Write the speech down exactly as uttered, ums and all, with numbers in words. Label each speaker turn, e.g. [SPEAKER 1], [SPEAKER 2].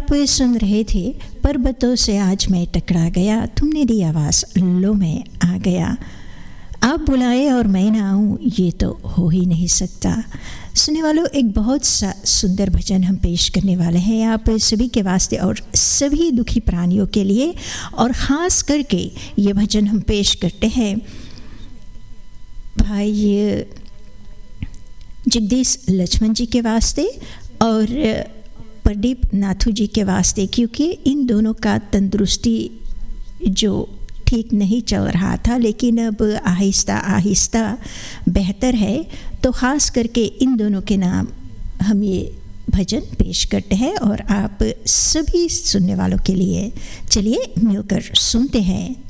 [SPEAKER 1] आप सुन रहे थे पर्वतों से आज मैं टकरा गया, तुमने दी आवाज़ लो मैं आ गया, आप बुलाए और मैं ना आऊँ ये तो हो ही नहीं सकता। सुनने वालों, एक बहुत सा सुंदर भजन हम पेश करने वाले हैं आप सभी के वास्ते और सभी दुखी प्राणियों के लिए, और ख़ास करके ये भजन हम पेश करते हैं भाई जगदीश लक्ष्मण जी के वास्ते और प्रदीप नाथू जी के वास्ते, क्योंकि इन दोनों का तंदुरुस्ती जो ठीक नहीं चल रहा था लेकिन अब आहिस्ता आहिस्ता बेहतर है, तो ख़ास करके इन दोनों के नाम हम ये भजन पेश करते हैं और आप सभी सुनने वालों के लिए चलिए मिलकर सुनते हैं।